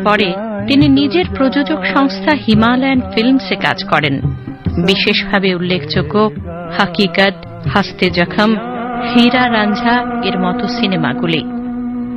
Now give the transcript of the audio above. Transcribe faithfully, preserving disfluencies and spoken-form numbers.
পরে তিনি নিজের প্রযোজক সংস্থা হিমালয়ান ফিল্মসে কাজ করেন। বিশেষভাবে উল্লেখযোগ্য হাকিকত, হাসতে জখম, হীরা রাঞ্ঝা এর মতো সিনেমাগুলি।